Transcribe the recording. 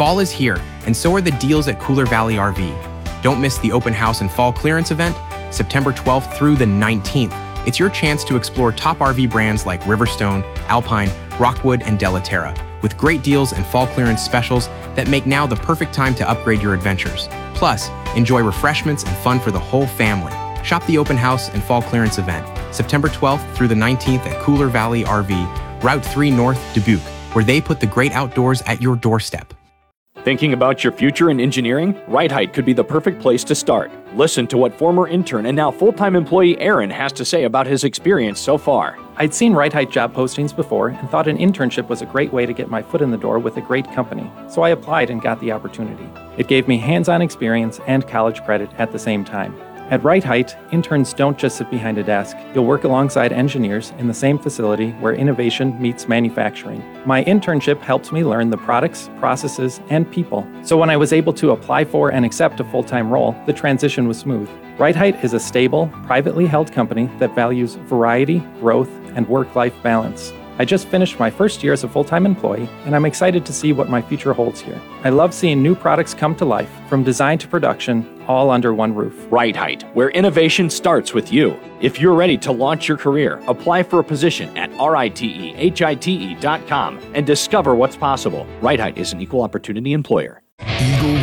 Fall is here, and so are the deals at Cooler Valley RV. Don't miss the open house and fall clearance event, September 12th through the 19th. It's your chance to explore top RV brands like Riverstone, Alpine, Rockwood, and Delaterra, with great deals and fall clearance specials that make now the perfect time to upgrade your adventures. Plus, enjoy refreshments and fun for the whole family. Shop the open house and fall clearance event, September 12th through the 19th at Cooler Valley RV, Route 3 North, Dubuque, where they put the great outdoors at your doorstep. Thinking about your future in engineering? Right Height could be the perfect place to start. Listen to what former intern and now full-time employee Aaron has to say about his experience so far. I'd seen Right Height job postings before and thought an internship was a great way to get my foot in the door with a great company, so I applied and got the opportunity. It gave me hands-on experience and college credit at the same time. At Right Height, interns don't just sit behind a desk. You'll work alongside engineers in the same facility where innovation meets manufacturing. My internship helped me learn the products, processes, and people. So when I was able to apply for and accept a full-time role, the transition was smooth. Right Height is a stable, privately held company that values variety, growth, and work-life balance. I just finished my first year as a full-time employee, and I'm excited to see what my future holds here. I love seeing new products come to life, from design to production, all under one roof. Right Height, where innovation starts with you. If you're ready to launch your career, apply for a position at ritehite.com and discover what's possible. Right Height is an equal opportunity employer. Eagle